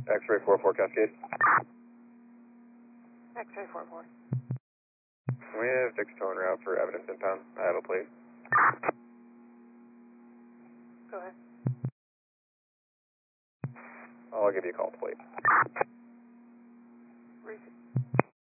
X-ray 44 Cascade. X-ray 44. We have fixed towing route for evidence impound. I have a plate. Go ahead. I'll give you a call plate.